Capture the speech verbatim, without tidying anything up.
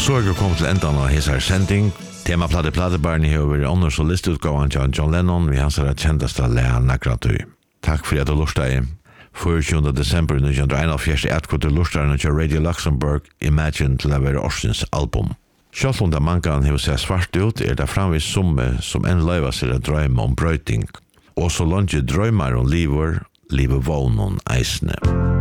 så er vi kommet til enden av his her sending. Tema plade pladebarn i over annars og listutgavan til John Lennon vi hans er kjenteste lea nakratøy. Takk for at du lortet i. tjuende desember nitjan einogfjørs er at du lortet til Radio Luxembourg Imagine til å være årsens album. Selv om det mangan hever seg svart ut, er det framvis summe som en løyva seg å drømme om brøyting. Og så langt drømmer om liver, livet vånen eisne.